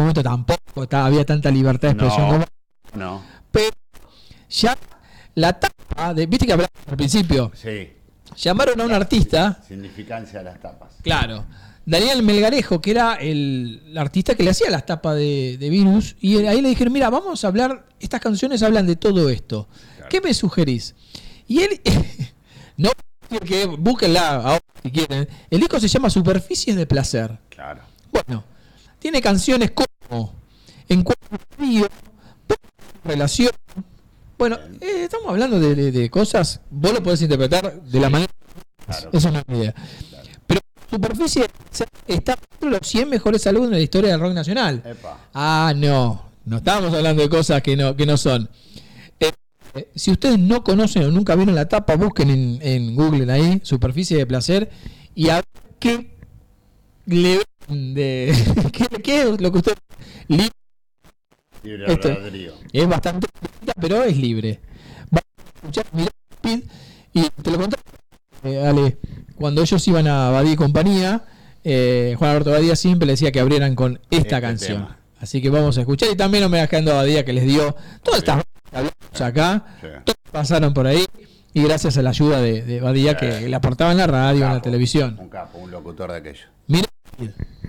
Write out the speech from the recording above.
momento tampoco había tanta libertad de expresión como... No. Pero ya la tapa, viste que hablamos al principio, Sí. llamaron a un artista... Significancia de las tapas. Claro. Daniel Melgarejo, que era el artista que le hacía las tapas de Virus, y ahí le dijeron, mira, vamos a hablar, estas canciones hablan de todo esto. Claro. ¿Qué me sugerís? Y él, no, que búsquenla ahora si quieren, el disco se llama Superficies de Placer. Claro. Bueno, tiene canciones como Encuentro Frío, Relación. Bueno, estamos hablando de cosas, vos lo podés interpretar de la manera... Claro. Eso no es mi idea. Claro. Pero Superficie está entre los 100 mejores álbumes de la historia del rock nacional. Epa. No estábamos hablando de cosas que no son. Si ustedes no conocen o nunca vieron la tapa, busquen en Google ahí, Superficie de Placer, y a ver qué qué es lo que usted... Libre albedrío. Es bastante, pero es libre. Va a escuchar Speed, y te lo conté, Ale, cuando ellos iban a Badía y compañía, Juan Alberto Badía siempre le decía que abrieran con esta canción. Tema. Así que vamos a escuchar, y también homenajeando a Badía, que les dio todas estas hablamos acá, todos pasaron por ahí, y gracias a la ayuda de Badía, que le aportaba en la radio, en la televisión. Un capo, un locutor de aquello. Mira.